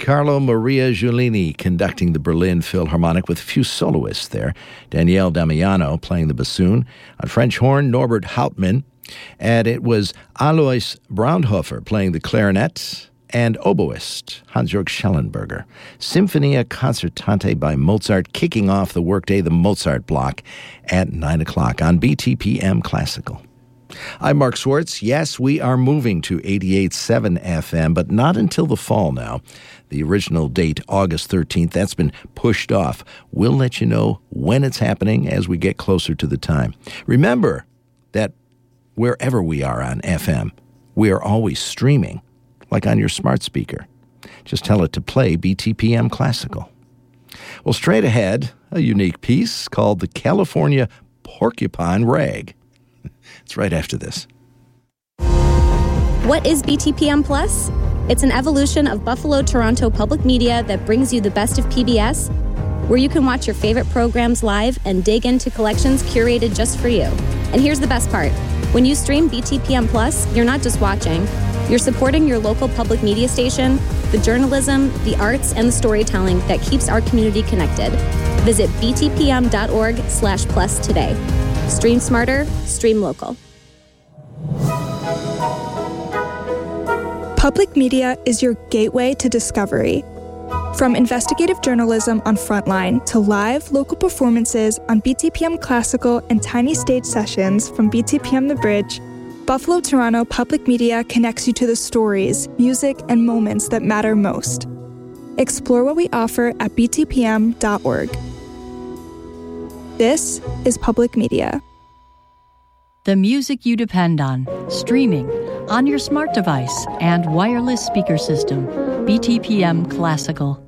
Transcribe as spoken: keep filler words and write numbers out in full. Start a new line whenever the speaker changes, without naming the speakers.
Carlo Maria Giulini conducting the Berlin Philharmonic with a few soloists there. Daniele Damiano playing the bassoon. On French horn, Norbert Hauptmann. And it was Alois Braunhofer playing the clarinet and oboist Hans-Jörg Schellenberger. Symphonia Concertante by Mozart kicking off the workday, the Mozart block, at nine o'clock on B T P M Classical. I'm Mark Swartz. Yes, we are moving to eighty-eight point seven F M, but not until the fall now. The original date, August thirteenth, that's been pushed off. We'll let you know when it's happening as we get closer to the time. Remember that wherever we are on F M, we are always streaming, like on your smart speaker. Just tell it to play B T P M Classical. Well, straight ahead, a unique piece called the California Porcupine Rag. It's right after this.
What is B T P M Plus? It's an evolution of Buffalo Toronto Public Media that brings you the best of P B S, where you can watch your favorite programs live and dig into collections curated just for you. And here's the best part. When you stream B T P M Plus, you're not just watching. You're supporting your local public media station, the journalism, the arts, and the storytelling that keeps our community connected. Visit btpm.org slash plus today. Stream smarter, stream local.
Public media is your gateway to discovery. From investigative journalism on Frontline to live local performances on B T P M Classical and tiny stage sessions from B T P M The Bridge, Buffalo Toronto Public Media connects you to the stories, music, and moments that matter most. Explore what we offer at b t p m dot org. This is Public Media.
The music you depend on, streaming, on your smart device, and wireless speaker system. B T P M Classical.